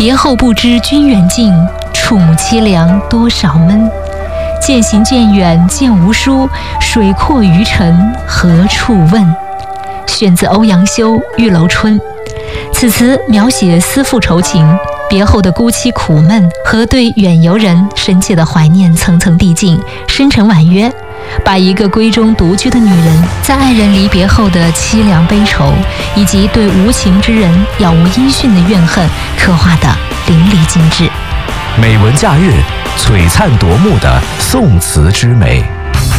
别后不知君远近，触目凄凉多少闷。渐行渐远渐无书，水阔鱼沉何处问？选自欧阳修《玉楼春》。此词描写思妇愁情，别后的孤凄苦闷和对远游人深切的怀念层层递进，深沉婉约，把一个闺中独居的女人在爱人离别后的凄凉悲愁，以及对无情之人杳无音讯的怨恨刻画得淋漓尽致。 美文假日璀璨夺目的宋词之美。